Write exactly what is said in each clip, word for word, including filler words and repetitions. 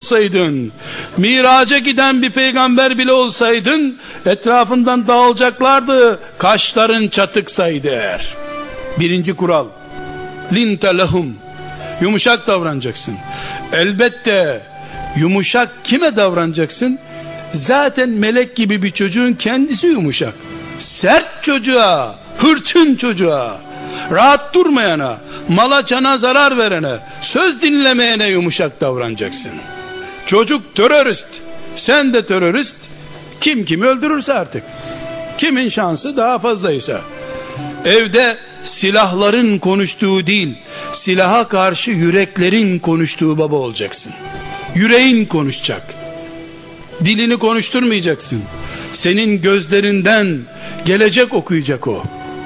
olsaydın, miraca giden bir peygamber bile olsaydın, etrafından dağılacaklardı, kaşların çatıksaydı eğer. Birinci kural, linte lehum, yumuşak davranacaksın. Elbette yumuşak kime davranacaksın? Zaten melek gibi bir çocuğun kendisi yumuşak. Sert çocuğa, hırçın çocuğa, rahat durmayana, mala cana zarar verene, söz dinlemeyene yumuşak davranacaksın. Çocuk terörist, sen de terörist, kim kimi öldürürse artık, kimin şansı daha fazlaysa. Evde silahların konuştuğu değil, silaha karşı yüreklerin konuştuğu baba olacaksın. Yüreğin konuşacak, dilini konuşturmayacaksın. Senin gözlerinden gelecek okuyacak o.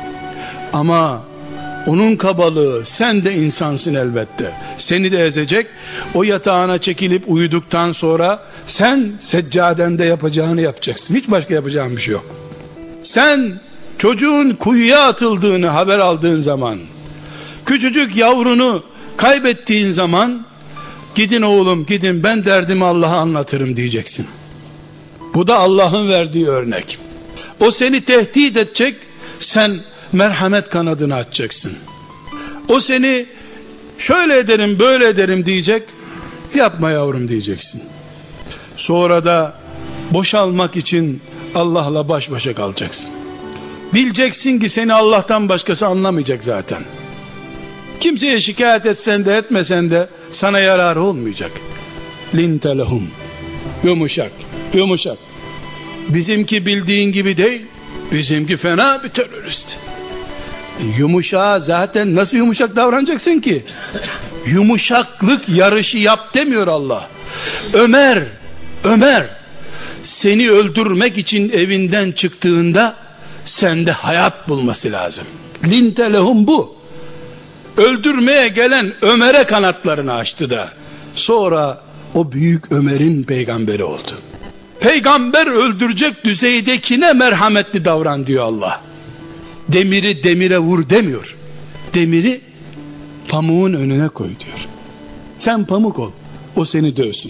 Ama onun kabalığı, sen de insansın elbette, seni de ezecek. O yatağına çekilip uyuduktan sonra sen seccadende yapacağını yapacaksın. Hiç başka yapacağın bir şey yok. Sen çocuğun kuyuya atıldığını haber aldığın zaman, küçücük yavrunu kaybettiğin zaman, gidin oğlum gidin, ben derdimi Allah'a anlatırım diyeceksin. Bu da Allah'ın verdiği örnek. O seni tehdit edecek, sen merhamet kanadını açacaksın. O seni şöyle ederim böyle ederim diyecek, yapma yavrum diyeceksin. Sonra da boşalmak için Allah'la baş başa kalacaksın. Bileceksin ki seni Allah'tan başkası anlamayacak zaten. Kimseye şikayet etsen de etmesen de sana yararı olmayacak. Linte lehum, yumuşak yumuşak. Bizimki bildiğin gibi değil, bizimki fena bir terörist. Yumuşağa zaten nasıl yumuşak davranacaksın ki? Yumuşaklık yarışı yap demiyor Allah. Ömer Ömer seni öldürmek için evinden çıktığında sende hayat bulması lazım. Linte lehum bu. Öldürmeye gelen Ömer'e kanatlarını açtı da sonra o büyük Ömer'in peygamberi oldu. Peygamber öldürecek düzeydekine merhametli davran diyor Allah. Demiri demire vur demiyor. Demiri pamuğun önüne koy diyor. Sen pamuk ol, o seni dövsün.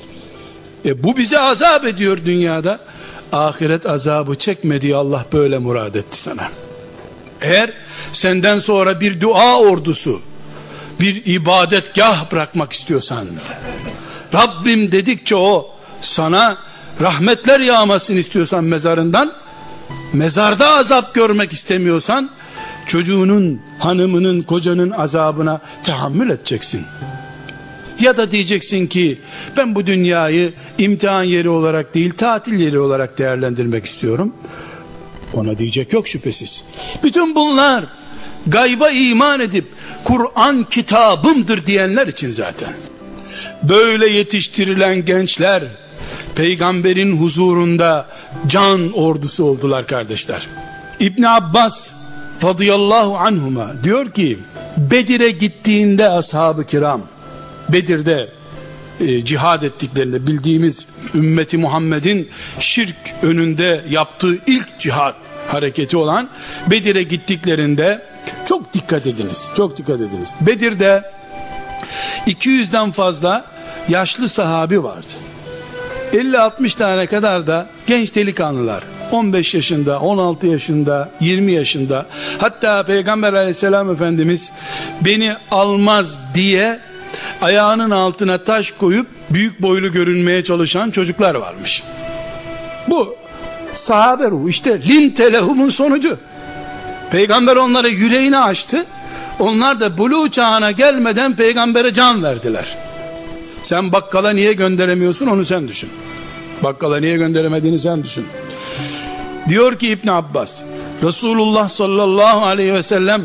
E bu bize azap ediyor dünyada. Ahiret azabı çekme diye Allah böyle murad etti sana. Eğer senden sonra bir dua ordusu, bir ibadetgah bırakmak istiyorsan, Rabbim dedikçe o sana rahmetler yağmasını istiyorsan mezarından, mezarda azap görmek istemiyorsan, çocuğunun, hanımının, kocanın azabına tahammül edeceksin. Ya da diyeceksin ki ben bu dünyayı imtihan yeri olarak değil, tatil yeri olarak değerlendirmek istiyorum. Ona diyecek yok şüphesiz. Bütün bunlar gayba iman edip Kur'an kitabımdır diyenler için zaten. Böyle yetiştirilen gençler peygamberin huzurunda can ordusu oldular kardeşler. İbn Abbas radıyallahu anhuma diyor ki, Bedir'e gittiğinde ashab-ı kiram, Bedir'de e, cihad ettiklerinde, bildiğimiz ümmeti Muhammed'in şirk önünde yaptığı ilk cihad hareketi olan Bedir'e gittiklerinde, çok dikkat ediniz, çok dikkat ediniz. Bedir'de iki yüzden fazla yaşlı sahabi vardı. elli altmış tane kadar da genç delikanlılar, on beş yaşında, on altı yaşında, yirmi yaşında. Hatta Peygamber aleyhisselam Efendimiz beni almaz diye ayağının altına taş koyup büyük boylu görünmeye çalışan çocuklar varmış. Bu sahabe ruhu, işte linte lehumun sonucu. Peygamber onlara yüreğini açtı. Onlar da buluğ çağına gelmeden peygambere can verdiler. Sen bakkala niye gönderemiyorsun, onu sen düşün. Bakkala niye gönderemediğini sen düşün. Diyor ki İbn Abbas, Resulullah sallallahu aleyhi ve sellem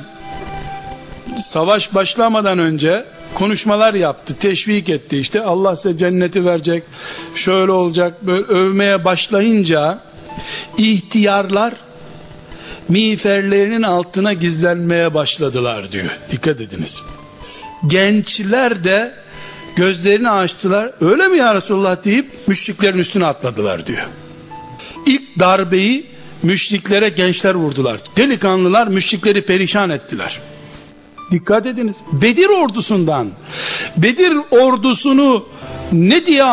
savaş başlamadan önce konuşmalar yaptı, teşvik etti. İşte Allah size cenneti verecek, şöyle olacak, böyle övmeye başlayınca ihtiyarlar miğferlerinin altına gizlenmeye başladılar diyor. Dikkat ediniz. Gençler de gözlerini açtılar. Öyle mi ya Resulullah deyip müşriklerin üstüne atladılar diyor. İlk darbeyi müşriklere gençler vurdular. Delikanlılar müşrikleri perişan ettiler. Dikkat ediniz. Bedir ordusundan, Bedir ordusunu ne diye